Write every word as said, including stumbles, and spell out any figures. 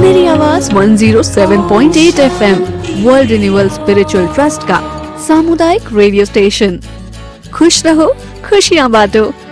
मेरी आवाज एक सौ सात पॉइंट आठ FM world renewal spiritual trust का सामुदायिक रेडियो स्टेशन। खुश रहो, खुशियां बांटो।